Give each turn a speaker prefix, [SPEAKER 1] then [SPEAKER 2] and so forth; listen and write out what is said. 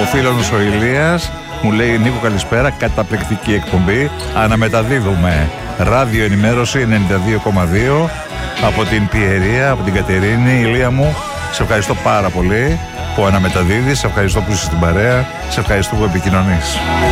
[SPEAKER 1] φίλος ο Ηλίας μου λέει: Νίκο, καλησπέρα. Καταπληκτική εκπομπή. Αναμεταδίδουμε ράδιο ενημέρωση 92,2 από την Πιερία, από την Κατερίνη. Ηλία μου, σε ευχαριστώ πάρα πολύ που αναμεταδίδεις. Σε ευχαριστώ που είσαι στην παρέα. Σε ευχαριστώ που επικοινωνείς.